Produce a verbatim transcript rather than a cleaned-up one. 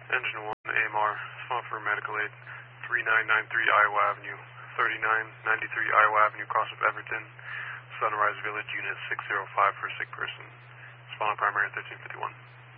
Engine one, A M R, spawn for medical aid, thirty-nine ninety-three Iowa Avenue, thirty-nine ninety-three Iowa Avenue, cross of Everton, Sunrise Village, Unit six oh five for a sick person. Spawn primary thirteen fifty-one.